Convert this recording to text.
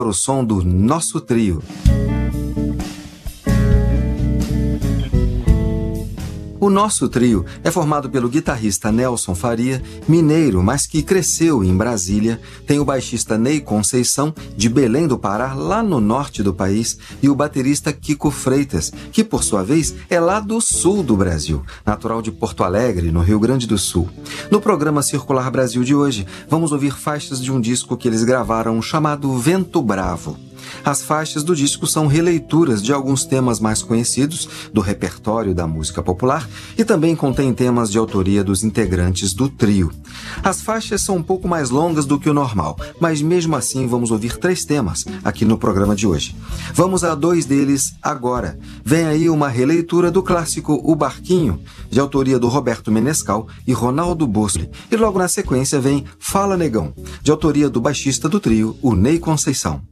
o som do nosso trio. O nosso trio é formado pelo guitarrista Nelson Faria, mineiro, mas que cresceu em Brasília, tem o baixista Ney Conceição, de Belém do Pará, lá no norte do país, e o baterista Kiko Freitas, que por sua vez é lá do sul do Brasil, natural de Porto Alegre, no Rio Grande do Sul. No programa Circular Brasil de hoje, vamos ouvir faixas de um disco que eles gravaram chamado Vento Bravo. As faixas do disco são releituras de alguns temas mais conhecidos do repertório da música popular e também contém temas de autoria dos integrantes do trio. As faixas são um pouco mais longas do que o normal, mas mesmo assim vamos ouvir 3 temas aqui no programa de hoje. Vamos a 2 deles agora. Vem aí uma releitura do clássico O Barquinho, de autoria do Roberto Menescal e Ronaldo Bosli, e logo na sequência vem Fala Negão, de autoria do baixista do trio, o Ney Conceição.